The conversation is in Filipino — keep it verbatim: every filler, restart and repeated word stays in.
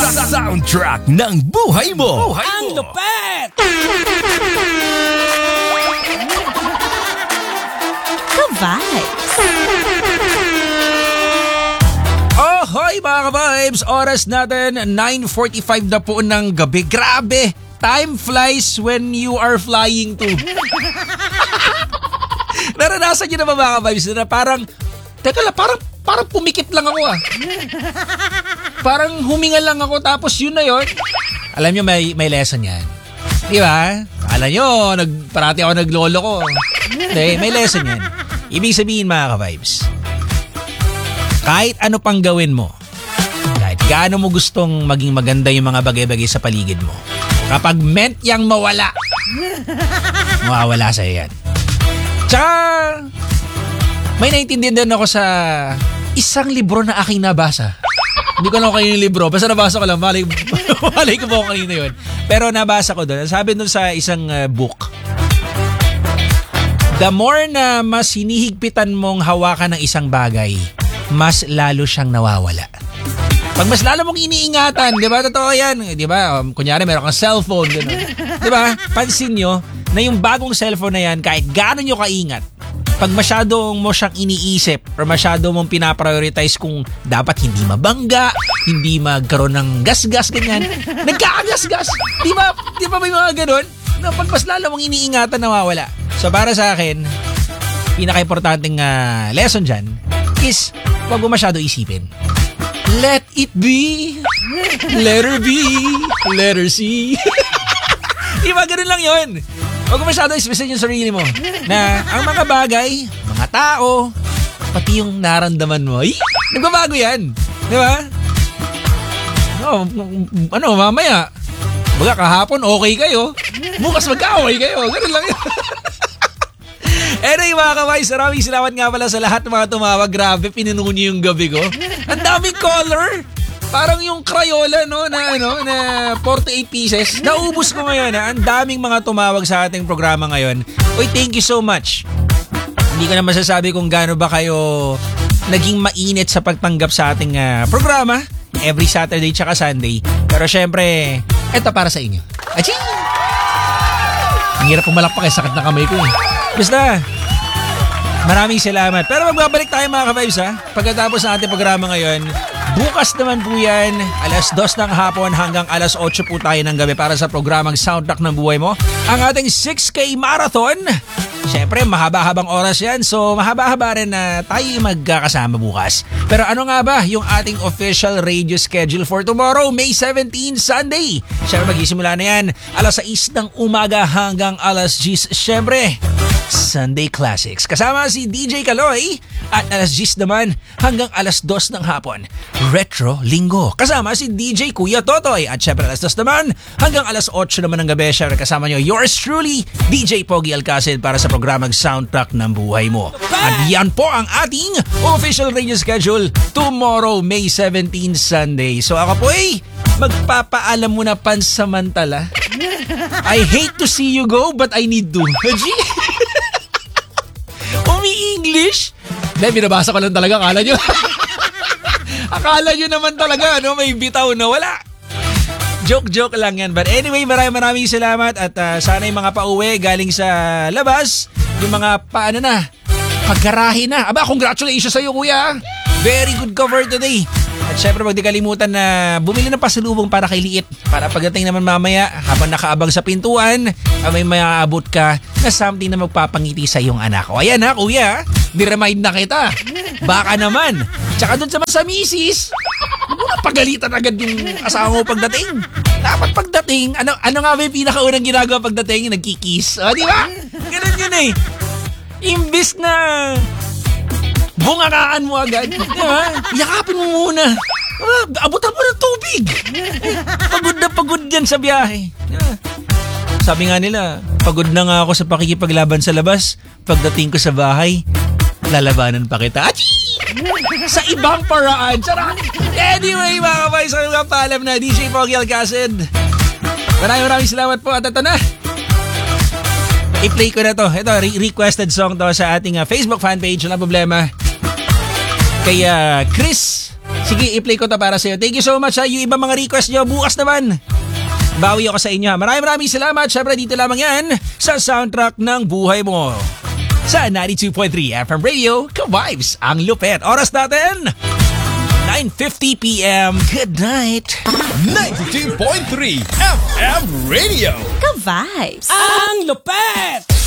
Soundtrack ng buhay mo. Buhay Ang mo. lupet! Ka-vibes! Ahoy mga ka-vibes! Oras natin nine forty-five na po ng gabi. Grabe! Time flies when you are flying too. Naranasan nyo na ba mga ka-vibes na parang, teka lang, parang, parang pumikit lang ako ah. Parang huminga lang ako tapos yun na yun. Alam nyo may, may lesson yan. Di ba? Akala nyo, nag, parati ako naglolo ko. Hindi, may lesson yan. Ibig sabihin mga ka-vibes, kahit ano pang gawin mo, kahit gaano mo gustong maging maganda yung mga bagay-bagay sa paligid mo, kapag meant yang mawala, mawawala sa'yo yan. Tsaka, may naintindihan din ako sa isang libro na aking nabasa. Hindi ko alam kung kanino yung libro. Basta nabasa ko lang. Malay, malay ko po kung kanino yun. Pero nabasa ko doon. Sabi doon sa isang uh, book, the more na mas hinihigpitan mong hawakan ng isang bagay, mas lalo siyang nawawala. Pag mas lalo mong iniingatan, di ba? Totoo yan. Di ba? Um, kunyari, meron kang cellphone. Di ba? Pansin nyo na yung bagong cellphone na yan, kahit gaano nyo kaingat, pag masyado mo siyang iniisip or masyado mong pinaprioritize kung dapat hindi mabangga, hindi magkaroon ng gas-gas, ganyan, nagkakagas-gas. Di ba? Di ba may mga ganun? Na pag mas lalo mong iniingatan, nawawala. So para sa akin, pinaka-importanting uh, lesson dyan is huwag mo masyado isipin. Let it be. Letter B. Letter C. Di ba? Ganun lang yun. Huwag mo masyado ispesin yung sarili mo na ang mga bagay, mga tao, pati yung naramdaman mo, ay, nagbabago yan. Di ba? No, ano, mamaya, baga kahapon okay kayo, bukas magka-okay kayo. Ganun lang yun. Anyway mga ka-wise, maraming salamat nga pala sa lahat ng mga tumawag. Grabe, pinuno niyo yung gabi ko. Ang daming color. Parang yung Crayola no na ano na forty-eight pieces. Naubos ko ngayon ha. Ang daming mga tumawag sa ating programa ngayon. Oy, thank you so much. Hindi ko na masasabi kung gaano ba kayo naging mainit sa pagtanggap sa ating uh, programa every Saturday tsaka Sunday. Pero syempre, eto para sa inyo. Aching! Ang hirap pumalakpak eh, sakit na kamay ko eh. Basta, maraming salamat. Pero magbabalik tayo mga ka-vibes ha. Pagkatapos ng ating programa ngayon, bukas naman po yan, alas dos ng hapon hanggang alas otso po tayo ng gabi para sa programang Soundtrack ng Buhay Mo. Ang ating six K Marathon. Siyempre, mahaba-habang oras yan. So, mahaba-haba rin na tayo magkakasama bukas. Pero ano nga ba yung ating official radio schedule for tomorrow, May seventeenth, Sunday? Siyempre, magsisimula na yan. alas sais ng umaga hanggang alas diyes. Siyempre, Sunday Classics. Kasama si D J Kaloy at alas diyes naman hanggang alas dos ng hapon. Retro Linggo. Kasama si D J Kuya Totoy. At syempre alas dos naman hanggang alas otso naman ng gabi. Syempre kasama nyo yours truly, D J Pogi Alcacid para sa programang Soundtrack ng Buhay Mo. At yan po ang ating official radio schedule tomorrow, May seventeenth, Sunday. So ako po eh, magpapaalam muna pansamantala. I hate to see you go but I need to. Umi-English? Hindi, binabasa ko lang talaga. Akala nyo. Akala nyo naman talaga, no? May bitaw na wala. Joke-joke lang yan. But anyway, maraming maraming salamat. At uh, sana yung mga pauwi galing sa labas, yung mga paano na, paggarahe na. Aba, congratulations sa'yo, kuya. Very good cover today. At syempre, wag di kalimutan na bumili ng pasalubong para kay Liit. Para pagdating naman mamaya, habang nakaabang sa pintuan, may maaabot ka na something na magpapangiti sa iyong anak. O ayan ha, kuya, di-remind na kita. Baka naman. Tsaka dun sa sa misis, muna pagalitan agad yung asawa mo pagdating. Dapat pagdating, ano ano nga ba yung pinakaunang ginagawa pagdating? Nagkikis. O, di ba? Ganun yun eh. Imbis na bungakaan mo agad. Diba? Yakapin mo muna. Ah, abutan mo ng tubig. Pagod na pagod yan sa biyahe. Diba? Sabi nga nila, pagod na nga ako sa pakikipaglaban sa labas. Pagdating ko sa bahay, lalabanan pa kita. Achii! Sa ibang paraan. Sarap! Anyway, mga kabay, sa mga paalam na D J Pogi Alcacid. Maraming maraming salamat po. At ito na. I-play ko na to. Ito, re- requested song to sa ating uh, Facebook fan page. Wala problema. Kay uh, Chris Sige, i-play ko to para sa'yo. Thank you so much ha. Yung ibang mga request nyo, bukas naman. Bawi ako sa inyo. Maraming maraming salamat. Siyempre dito lamang yan sa soundtrack ng buhay mo. Sa ninety-two point three F M Radio, Ka-Vibes, ang lupet. Oras natin, nine fifty p.m. Good night. ninety-two point three F M Radio. Ka-Vibes. Ang lupet!